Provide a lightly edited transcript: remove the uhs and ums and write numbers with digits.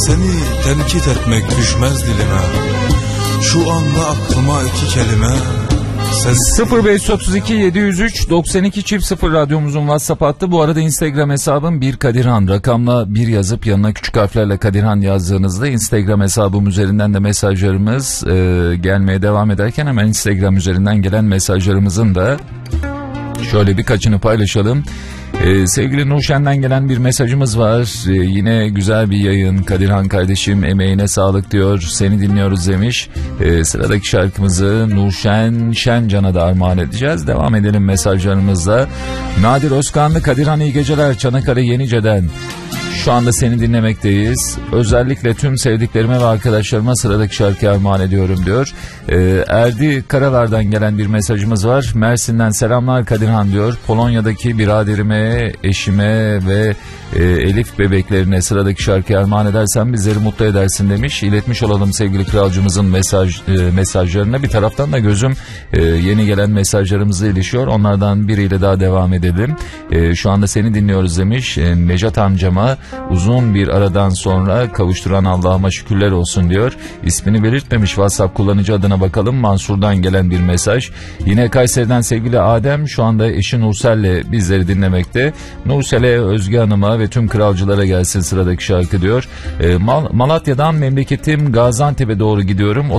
Seni tenkit etmek düşmez dilime. Şu anda aklıma iki kelime. 0532 703 92 çift 0 radyomuzun WhatsApp hattı. Bu arada Instagram hesabım bir Kadirhan, rakamla bir yazıp yanına küçük harflerle Kadirhan yazdığınızda Instagram hesabım üzerinden de mesajlarımız gelmeye devam ederken hemen Instagram üzerinden gelen mesajlarımızın da şöyle birkaçını paylaşalım. Sevgili Nurşen'den gelen bir mesajımız var. Yine güzel bir yayın Kadirhan kardeşim, emeğine sağlık diyor. Seni dinliyoruz demiş. Sıradaki şarkımızı Nurşen Şencan'a da armağan edeceğiz. Devam edelim mesajlarımızla. Nadir Özkanlı, Kadirhan iyi geceler, Çanakkale Yenice'den. Şu anda seni dinlemekteyiz. Özellikle tüm sevdiklerime ve arkadaşlarıma sıradaki şarkıyı armağan ediyorum diyor. Erdi Karalar'dan gelen bir mesajımız var. Mersin'den selamlar Kadirhan diyor. Polonya'daki biraderime, eşime ve Elif bebeklerine sıradaki şarkıyı armağan edersen bizleri mutlu edersin demiş. İletmiş olalım sevgili kralcımızın mesajlarına. Bir taraftan da gözüm yeni gelen mesajlarımızla ilişiyor. Onlardan biriyle daha devam edelim. Şu anda seni dinliyoruz demiş. Necat amcama uzun bir aradan sonra kavuşturan Allah'ıma şükürler olsun diyor. İsmini belirtmemiş, WhatsApp kullanıcı adına bakalım. Mansur'dan gelen bir mesaj. Yine Kayseri'den sevgili Adem şu anda eşi Nursel'le bizleri dinlemekte. Nursel'e, Özge Hanım'a ve tüm kralcılara gelsin sıradaki şarkı diyor. Malatya'dan memleketim Gaziantep'e doğru gidiyorum.